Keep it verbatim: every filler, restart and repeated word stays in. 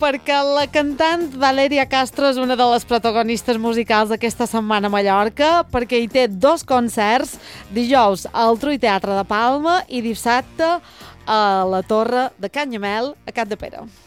perquè la cantant Valeria Castro és una de les protagonistes musicals d'aquesta setmana a Mallorca, perquè hi té dos concerts, dijous al Trull Teatre de Palma i dissabte a la Torre de Canyamel, a Cap de Pere.